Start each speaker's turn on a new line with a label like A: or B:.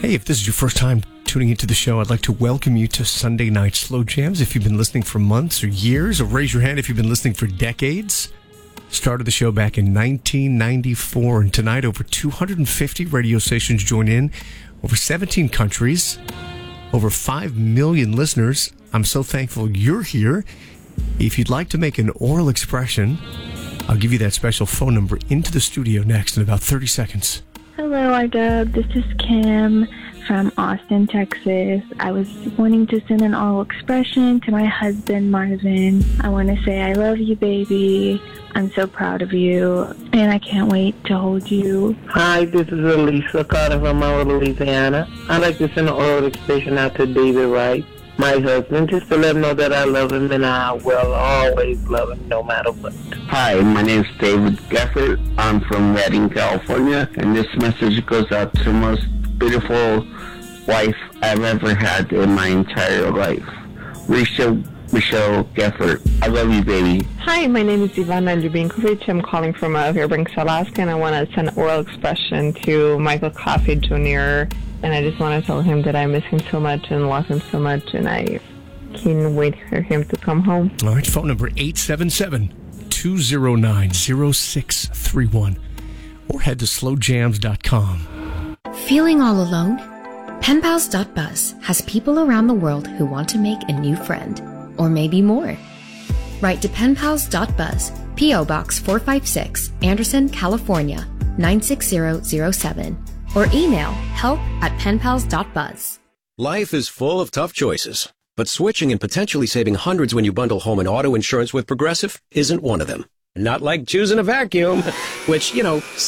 A: Hey, if this is your first time tuning into the show, I'd like to welcome you to Sunday Night Slow Jams. If you've been listening for months or years, or raise your hand if you've been listening for decades. Started the show back in 1994, and tonight over 250 radio stations join in, over 17 countries, over 5 million listeners. I'm so thankful you're here. If you'd like to make an oral expression, I'll give you that special phone number into the studio next in about 30 seconds.
B: Hello, R-Dub. This is Kim from Austin, Texas. I was wanting to send an oral expression to my husband, Marvin. I want to say I love you, baby. I'm so proud of you, and I can't wait to hold you.
C: Hi, this is Elisa Carter from Monroe, Louisiana. I'd like to send an oral expression out to David Wright, my husband, just to let him know that I love him and I will always love him no matter what.
D: Hi, my name is David Geffert. I'm from Redding, California, and this message goes out to the most beautiful wife I've ever had in my entire life. Michelle Geffert. I love you, baby.
E: Hi, my name is Ivana Ljubinkovic. I'm calling from Fairbanks, Alaska, and I want to send an oral expression to Michael Coffey Jr., and I just want to tell him that I miss him so much and love him so much, and I can't wait for him to come home.
A: All right, phone number 877-209-0631, or head to slowjams.com.
F: Feeling all alone? Penpals.buzz has people around the world who want to make a new friend, or maybe more. Write to penpals.buzz, P.O. Box 456, Anderson, California, 96007, or email help@penpals.buzz.
G: Life is full of tough choices, but switching and potentially saving hundreds when you bundle home and auto insurance with Progressive isn't one of them. Not like choosing a vacuum, which,